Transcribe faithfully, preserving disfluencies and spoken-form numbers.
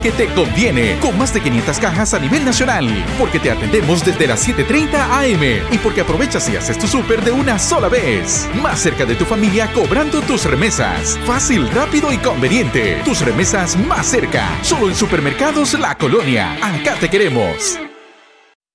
que te conviene, con más de quinientas cajas a nivel nacional, porque te atendemos desde las siete treinta a eme y porque aprovechas y haces tu súper de una sola vez. Más cerca de tu familia cobrando tus remesas. Fácil, rápido y conveniente. Tus remesas más cerca. Solo en Supermercados La Colonia. Acá te queremos.